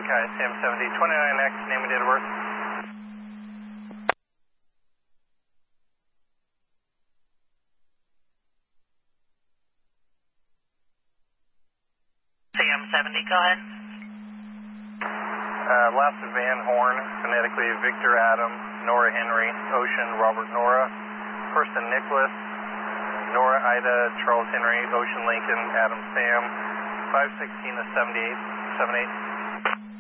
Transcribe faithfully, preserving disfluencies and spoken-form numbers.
Kai Sam seventy, twenty-nine X, name and date of birth. Sam seventy, go ahead. Uh, last of Van Horn, phonetically Victor Adam, Nora Henry, Ocean Robert Nora, Person Nicholas, Nora Ida, Charles Henry, Ocean Lincoln, Adam Sam, five sixteen to seventy-eight, seventy-eight.